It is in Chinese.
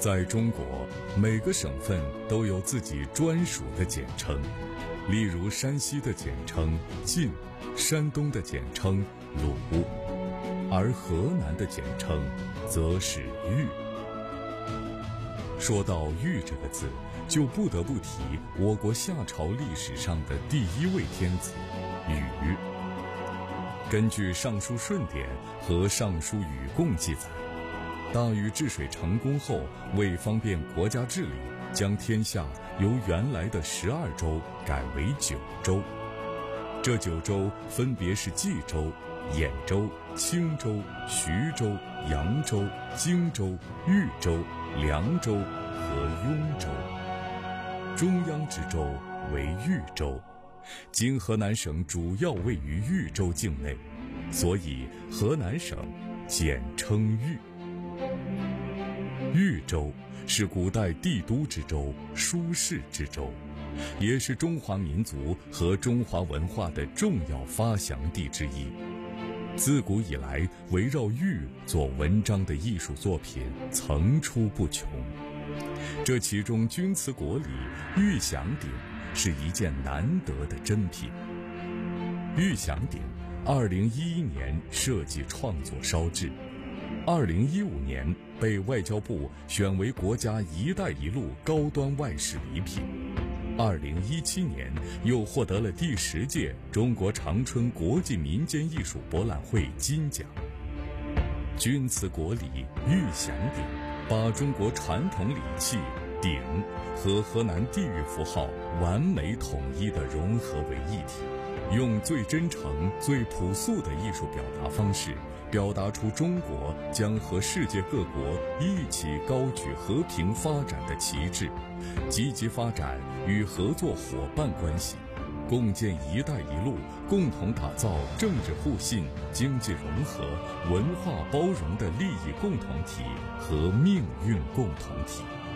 在中国，每个省份都有自己专属的简称，例如山西的简称晋，山东的简称鲁，而河南的简称则是豫。说到豫这个字，就不得不提我国夏朝历史上的第一位天子禹。根据《尚书舜典》和《尚书禹贡》记载，大禹治水成功后，为方便国家治理，将天下由原来的12州改为9州。这9州分别是冀州、兖州、青州、徐州、扬州、荆州、豫州、凉州和雍州。中央之州为豫州，今河南省主要位于豫州境内，所以河南省简称豫。豫州是古代帝都之州、舒适之州，也是中华民族和中华文化的重要发祥地之一。自古以来，围绕豫做文章的艺术作品层出不穷。这其中钧瓷国礼玉祥鼎是一件难得的珍品。玉祥鼎2011年设计创作烧制，2015年被外交部选为国家“一带一路”高端外事礼品，2017年又获得了第10届中国长春国际民间艺术博览会金奖。钧瓷国礼玉祥鼎把中国传统礼器鼎和河南地域符号完美统一地融合为一体，用最真诚、最朴素的艺术表达方式，表达出中国将和世界各国一起高举和平发展的旗帜，积极发展与合作伙伴关系，共建“一带一路”，共同打造政治互信、经济融合、文化包容的利益共同体和命运共同体。